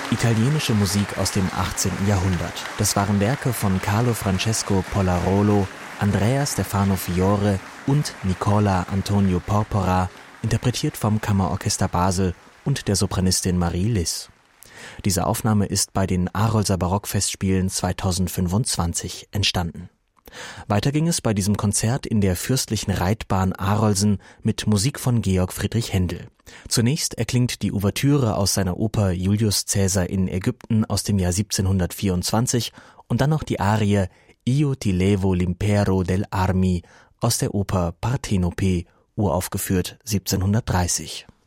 Italienische Musik aus dem 18. Jahrhundert. Das waren Werke von Carlo Francesco Polarolo, Andrea Stefano Fiore und Nicola Antonio Porpora, interpretiert vom Kammerorchester Basel und der Sopranistin Marie Liss. Diese Aufnahme ist bei den Arolser Barockfestspielen 2025 entstanden. Weiter ging es bei diesem Konzert in der Fürstlichen Reitbahn Arolsen mit Musik von Georg Friedrich Händel. Zunächst erklingt die Ouvertüre aus seiner Oper Julius Caesar in Ägypten aus dem Jahr 1724 und dann noch die Arie Io ti levo l'impero del armi aus der Oper Partenope, uraufgeführt 1730.